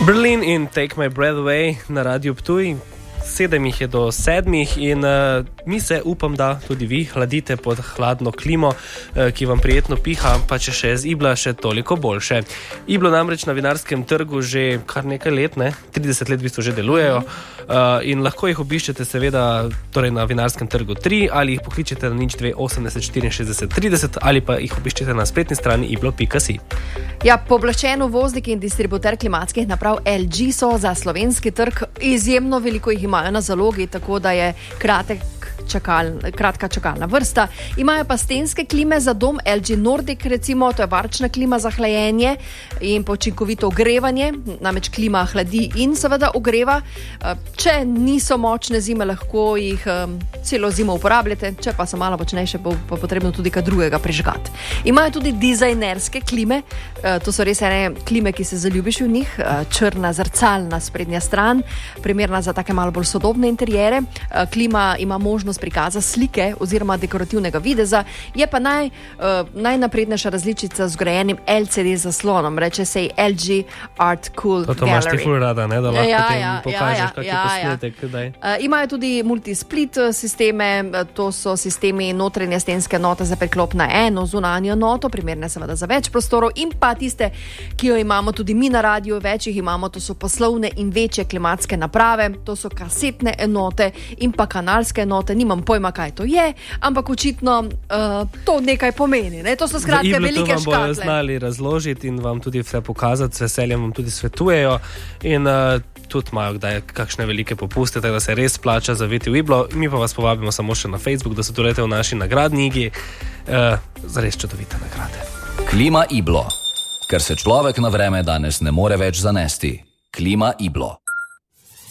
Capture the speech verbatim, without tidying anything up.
Berlin in Take My Breath Away na Radiu Ptuj. Sedem jih je do sedmih in uh, mi se, upam, da tudi vi hladite pod hladno klimo, uh, ki vam prijetno piha, pa če še z Ibla še toliko boljše. Iblo namreč na vinarskem trgu že kar nekaj let, ne? trideset let v bistvu že delujejo uh, in lahko jih obiščete seveda torej na vinarskem trgu tri ali jih pokličete na nič dve osemdeset štiriinšestdeset trideset ali pa jih obiščete na spletni strani iblo pika si. Ja, pooblaščen uvoznik in distributer klimatskih naprav L G so za slovenski trg, izjemno veliko jih imajo na zalogi, tako da je kratek čakal, kratka čakalna vrsta. Imajo pa stenske klime za dom L G Nordic, recimo, to je varčna klima za hlajenje in pa učinkovito ogrevanje, namreč klima hladi in seveda ogreva. Če niso močne zime, lahko jih um, celo zimo uporabljate, če pa so malo močnejše, bo pa potrebno tudi kaj drugega prižgati. Imajo tudi dizajnerske klime, uh, to so res ene klime, ki se zaljubiš v njih, uh, črna zrcalna sprednja stran, primerna za take malo bolj sodobne interijere. Uh, klima ima možnost prikaza slike oziroma dekorativnega videza, je pa naj, uh, najnaprednejša različica z vgrajenim L C D zaslonom, reče se L G Art Cool to, to Gallery. To imaš ti ful rada, ne? Da lahko ja, potem ja, pokažeš, ja, kak je ja, posnetek. Ja. Uh, imajo tudi multisplit sisteme, to so sistemi notranje stenske note za preklop na eno zunanjo noto, primerne seveda za več prostorov, in pa tiste, ki jo imamo tudi mi na radiju, več jih imamo, to so poslovne in večje klimatske naprave, to so kasetne enote in pa kanalske enote. Nimam pojma, kaj to je, ampak očitno uh, to nekaj pomeni. Ne? To so skratka velike škatle. To vam bojo znali razložiti in vam tudi vse pokazati, s veseljem vam tudi svetujejo in uh, tudi imajo kdaj kakšne velike popuste, tako da se res plača zaviti v Iblo. Mi pa vas povabimo samo še na Facebook, da sodelujete v naši nagradni igri. Uh, za res čudovite nagrade. Klima Iblo. Ker se človek na vreme danes ne more več zanesti. Klima Iblo.